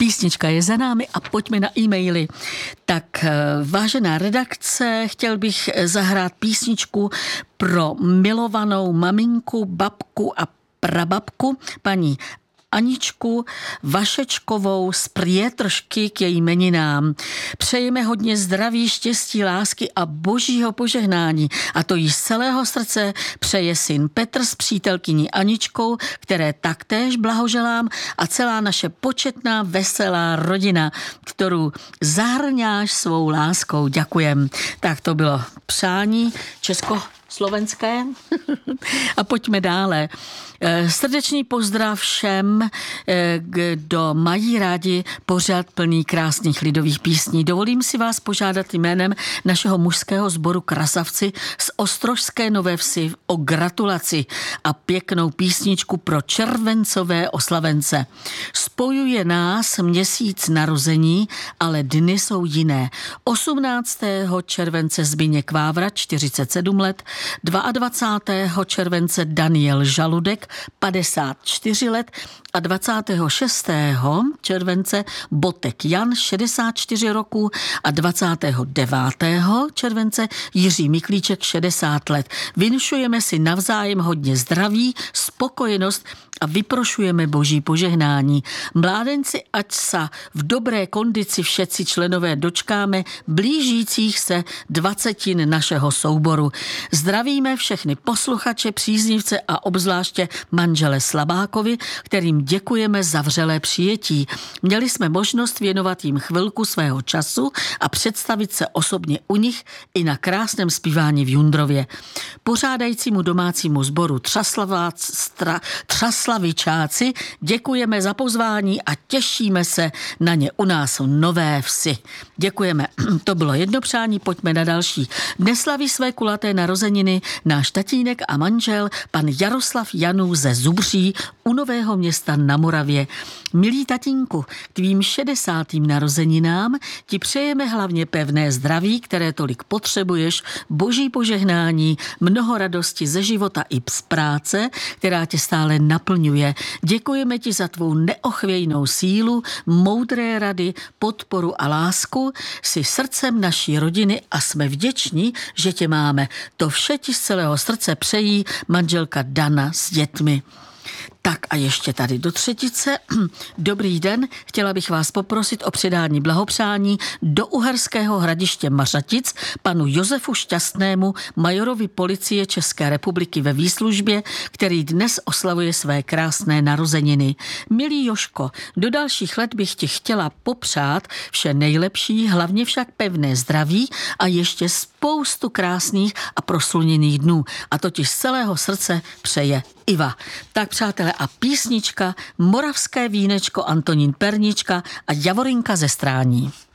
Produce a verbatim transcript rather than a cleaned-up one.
Písnička je za námi a pojďme na e-maily. Tak vážená redakce, chtěl bych zahrát písničku pro milovanou maminku, babku a prababku, paní Aničku Vašečkovou z Prietržky k její jmeninám. Přejeme hodně zdraví, štěstí, lásky a božího požehnání. A to jí z celého srdce přeje syn Petr s přítelkyní Aničkou, které taktéž blahoželám, a celá naše početná, veselá rodina, kterou zahrňáš svou láskou. Děkujem. Tak to bylo přání československé. A pojďme dále. Srdečný pozdrav všem, kdo mají rádi pořad plný krásných lidových písní. Dovolím si vás požádat jménem našeho mužského sboru Krasavci z Ostrožské Nové Vsi o gratulaci a pěknou písničku pro červencové oslavence. Spojuje nás měsíc narození, ale dny jsou jiné. osmnáctého července Zbyněk Vávra, čtyřicet sedm let, dvacátého druhého července Daniel Žaludek, padesát čtyři let, a dvacátého šestého července Botek Jan, šedesát čtyři roků, a dvacátého devátého července Jiří Miklíček, šedesát let. Vynušujeme si navzájem hodně zdraví, spokojenost a vyprošujeme boží požehnání. Mládenci, ať sa v dobré kondici všetci členové dočkáme blížících se dvacetin našeho souboru. Zdravíme všechny posluchače, příznivce a obzvláště manžele Slabákovi, kterým děkujeme za vřelé přijetí. Měli jsme možnost věnovat jim chvilku svého času a představit se osobně u nich i na krásném zpívání v Jundrově. Pořádajícímu domácímu sboru Třaslavičáci děkujeme za pozvání a těšíme se na ně u nás v Nové Vsi. Děkujeme. To bylo jedno přání, pojďme na další. Dnes slaví své kulaté narozeniny náš tatínek a manžel, pan Jaroslav Janů ze Zubří u Nového Města na Moravě. Milý tatínku, k tvým šedesátým narozeninám ti přejeme hlavně pevné zdraví, které tolik potřebuješ, boží požehnání, mnoho radosti ze života i z práce, která tě stále naplňuje. Děkujeme ti za tvou neochvějnou sílu, moudré rady, podporu a lásku. Jsi srdcem naší rodiny a jsme vděční, že tě máme. To vše ti z celého srdce přejí manželka Dana s dětmi. Tak a ještě tady do třetice. Dobrý den, chtěla bych vás poprosit o předání blahopřání do Uherského Hradiště Mařatic panu Josefu Šťastnému, majorovi policie České republiky ve výslužbě, který dnes oslavuje své krásné narozeniny. Milý Joško, do dalších let bych ti chtěla popřát vše nejlepší, hlavně však pevné zdraví a ještě spoustu krásných a prosluněných dnů. A totiž z celého srdce přeje Iva. Tak přátelé, a písnička Moravské vínečko Antonín Pernička a Javorinka ze Strání.